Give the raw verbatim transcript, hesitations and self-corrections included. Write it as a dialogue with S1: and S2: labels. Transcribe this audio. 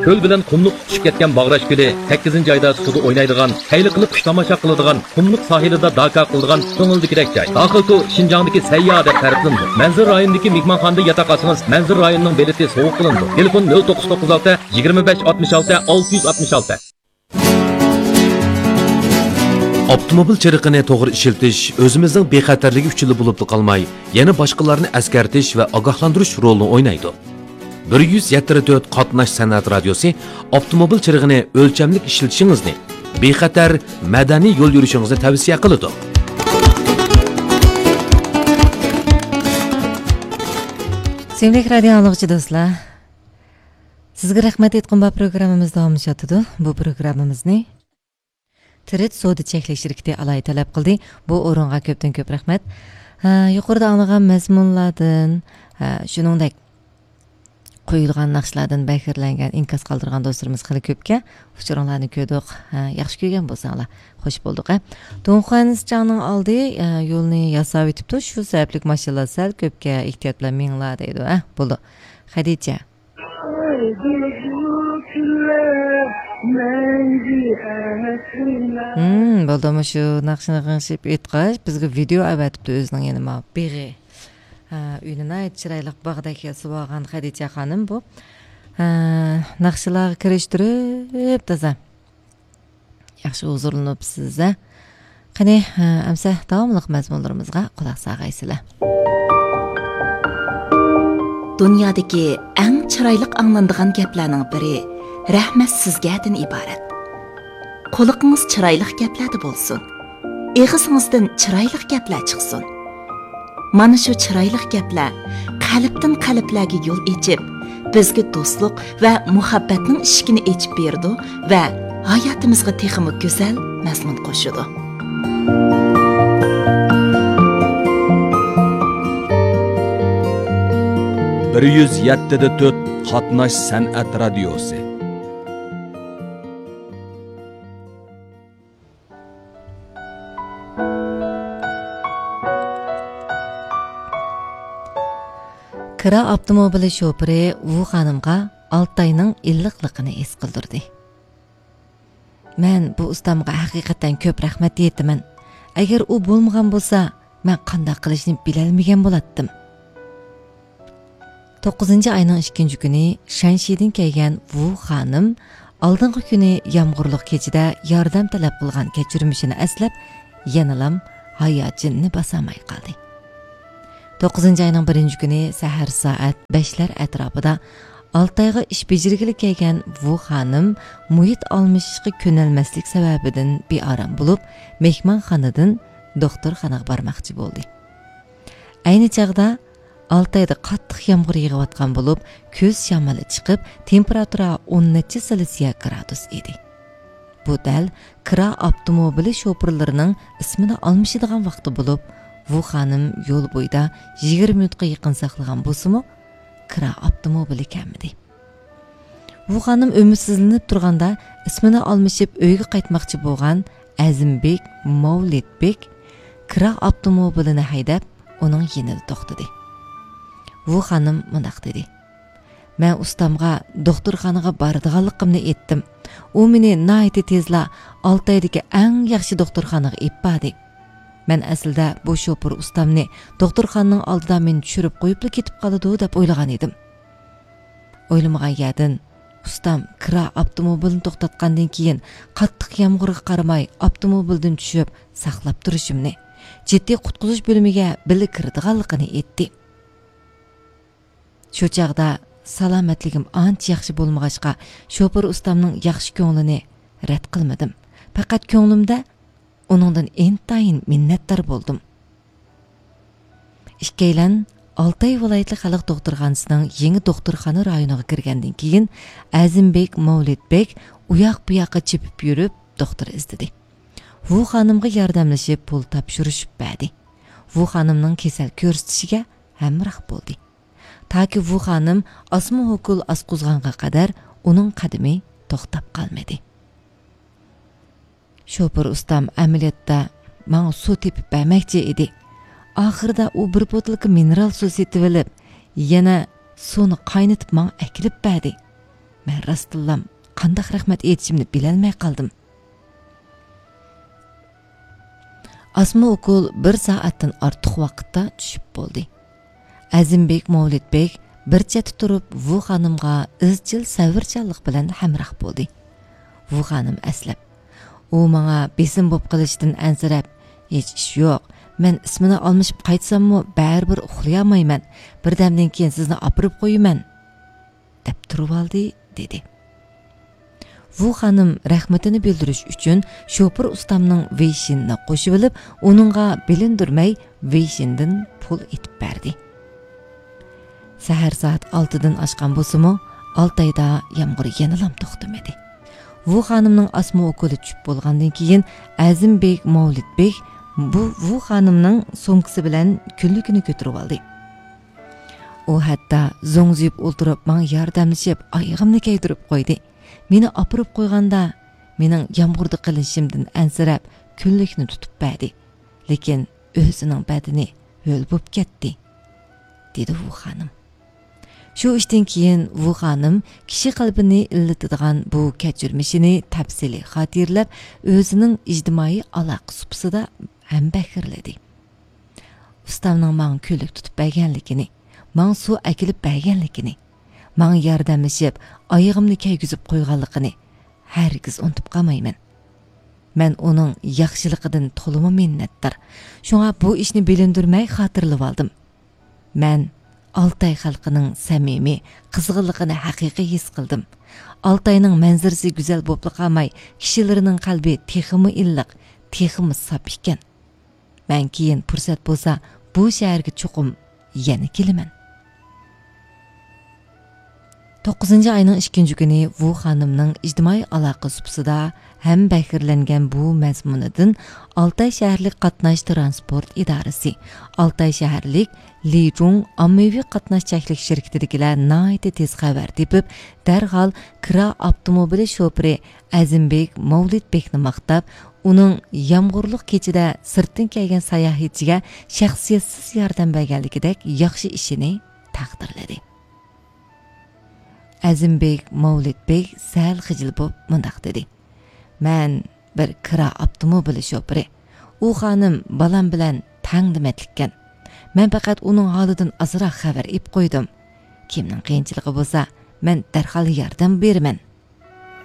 S1: ko'l bilan qumliq tushib ketgan Bag'rash ko'li sakkizinchi oyda suvda o'ynaydigan, qayli qilib qush tomosha qiladigan, qumliq sohilida daka qiladigan ko'ngildikidek joy. Daxilku Şinjandagi sayyo deb ta'riflandi. Manzur rayonidagi mehmonxonada yotoq olsangiz, Manzur rayonining beleti sovuq qilindi. Telefon nol to'qqiz to'qqiz olti yigirma besh oltmish olti olti yuz oltmish olti. Avtomobil chiriqini to'g'ri ishiltish o'zimizning bexatarligi uchun bo'lib qolmay, yana boshqalarni askartish va ogohlantirish rolini o'ynaydi. bir yuz yetmish to'rt qatnash san'at radiosi avtomobil chirig'ini o'lchamlik ishlatishingizni, bexatar madaniy yo'l yurishingizni tavsiya qiladi.
S2: Sevgili radio anlıqçı do'stlar, sizga rahmat aytgan bu programmamiz davom etadi. Bu programmamizni Tirit Soda cheklak shirkati alay talab qildi. Bu o'ringa ko'pdan ko'p rahmat. Yuqorida anglagan mazmunlardan, shuningdek qo'yilgan naqshlardan bahirlangan inkas qoldirgan do'stlarimiz xili ko'pga uchuringlarni ko'rdik. Yaxshi ko'rgan bo'lsanglar, xush bo'ldik. To'nxanizchaning oldi yo'lni yasab etibdi. Shu sababli mashinalar sal ko'pga ehtiyot bilan minglar deydi. Ha, bo'ldi. Xadicha. Hmm, bo'ldi. Shu naqshni qilib aytqach, bizga video avatibdi o'zining yana ma big'i. Uyini chiroyli bog'dagi suvogan Xadicha xonim bu. Naqshlarga kirishtirib toza. Yaxshi huzurlanibsiz. Qani, amsa davomli mazmunlarimizga quloq solgaysizlar.
S3: Dunyodagi eng chiroyli anglanadigan gaplarning biri rahmat sizgadan iborat. Quliqingiz chiroyli gaplarda bo'lsin. Eg'izingizdan chiroyli gaplar chiqsin. Mana shu chiroyli gaplar qalbdan qalblarga yo'l ochib, bizga do'stlik va muhabbatning eshigini ochib berdi va hayotimizga texmi go'zal mazmun qo'shadi.
S4: bir yuz yetti to'rt qatnash san'at radiosi.
S2: Kira avtomobili şoförü bu xanımga Altayning illiqligini es qildirdi. Men bu ustamga haqiqatan ko'p rahmat aytaman. Agar u bo'lmagan bo'lsa, men qanday qilishni bilolmagan bo'lardim. to'qqizinchi oyning ikkinchi kuni Shanshidan kelgan bu xonim oldingi kuni yomg'irliq kechida yordam talab qilgan kechirmishini eslab, yanalam hayotinni basamay qoldi. to'qqizinchi oyning birinchi kuni sahar soat beshlar atrofida Altayga ish bejirgili kelgan bu xonim muhit almishga ko'nalmaslik sababidan bearam bo'lib, mehmonxonadan doktorxonaga bormoqchi bo'ldi. Ayni chaqda Altayda qattiq yomg'ir yog'ayotgan bo'lib, ko'z shamoli chiqib, temperatura o'n Selsius gradus edi. Bu dal kira avtomobili shoförlarining ismini almashadigan vaqti bo'lib, bu xonim yo'l bo'yida yigirma minutga yaqin saqlagan bo'lsa-mu, kira avtomobili kamidi. Bu xonim umidsizlanib turganda ismini almashib uyga qaytmoqchi bo'lgan Azimbek Mavlidbek kira avtomobilini haydab uning yonida to'xtadi. Bu xonim mundaq dedi: "Men ustamga doktorxonaga boradiganligimni aytdim. U meni nihoyat tezla Altaydagi eng yaxshi doktorxonaga ipadi. Men aslida bu shoför ustamni doktorxonaning oldida meni tushirib qo'yib ketib qoladi deb o'ylagan edim. O'ylamagan yerdan ustam kira avtomobilni to'xtatgandan keyin qattiq yomg'irga qaramay avtomobildan tushib saqlab turishimni, jiddiy qutqazish bo'limiga birga kiradiganligini aytdi. Shu chaqda salomatligim ancha yaxshi bo'lmag'achqa, shoför ustamning yaxshi ko'nglini rad qilmadim. Faqat ko'nglimda uningdan intayin minnatdor bo'ldim. Ikkalan Altay viloyatli xalq doktorxonasining yangi doktorxona rayoniga kirgandan keyin Azimbek Mavlidbek u yoq bu yoqqa chepib yurib doktor izladi. Bu xonimga yordamlashib pul topshirishib berdi. Bu xonimning kasal ko'rsatishiga hamroh bo'ldi. Taki bu xonim osma hukul asquzg'anga qadar uning qadami to'xtab qolmadi. Shoför ustam amaliyotda menga suv tepib bermoqchi edi. Oxirida u bir botilka mineral suv setib olib, yana suvni qaynatib menga akilib berdi. Мен растыллам qandaq rahmat aytishimni bilolmay qoldim. Asma okul bir soatdan ortiq vaqtda tushib bo'ldi. Azimbek Mavlidbek bir chetda turib Vu xonimga izchil savrchanlik bilan hamroh bo'ldi. Vu xonim aslab, u menga besim bo'lib qolishidan ansirab, hech ish yo'q. Men ismini olmishib qaytsammi, baribir uxlayolmayman. Birdamdan keyin sizni opirib qo'yaman, deb turib oldi, dedi. Vu xonim rahmatini bildirish uchun shopir ustamning veyshinni qo'shib olib, uningga bilindirmay veyshindan pul etib berdi. Sahar soat oltidan oshgan bo'lsa-mu, Altayda yomg'ir yenilam to'xtamadi. Vu xonimning asma okuli tushib bo'lgandan keyin Azimbek Mavlidbek bu Vu xonimning so'mkisi bilan kunligini ko'tarib oldi. U hatto zo'ngzib o'ltirib, menga yordamlashib, oyog'imni kaydirib qo'ydi. Meni opirib qo'yganda, mening yomg'irda qilishimdan ansirab, kunlikni tutib berdi. Lekin o'zining badini yo'l bo'lib ketdi, dedi Vu xonim. Shu ishdan keyin Vu xonim kishi qalbini illatadigan bu kechirmishini tafsili xotirlab, o'zining ijtimoiy aloqa supsida ham baxirladi. Ustamning menga kunlik tutib berganligini, menga suv akilib berganligini, menga yordamlashib, oyog'imni kaygizib qo'yganligini hargiz unutib qolmayman. Men uning yaxshiligidan to'limi minnatdor. Shunga bu ishni bilindirmay xotirlab oldim. Men Altay xalqining samimiy qizg'inligini haqiqiy his qildim. Altayning manzarasi go'zal bo'lib qolmay, kishilarining qalbi texmi illiq, texmi sop ekan. Men keyin fursat bo'lsa, bu shaharga cho'qim yana kelaman. to'qqizinchi oyning ikkinchi kuni Vu xonimning ijtimoiy aloqa supsida ham baxirlangan bu mazmunidan Altay shaharlik qatnash transport idorasi, Altay shaharlik Lijung ommaviy qatnash cheklik shirkatidagilar nihoyat tez xabar tepib, darhol kira avtomobili shofiri Azimbek Mavlidbekni maqtab, uning yomg'irliq kechida sirtdan kelgan sayohatchiga shaxsiyatsiz yordam berganligidek yaxshi ishini taqdirladi. Azimbek Mavlidbek sal xijil bo'lib mundaq dedi. Men bir kira avtomobili shofiri. U xonim balam bilan tangdimatlikkan. Men faqat uning holidan azroq xabar ep qo'ydim. Kimning qiyinchiligi bo'lsa, men darhol yordam beraman.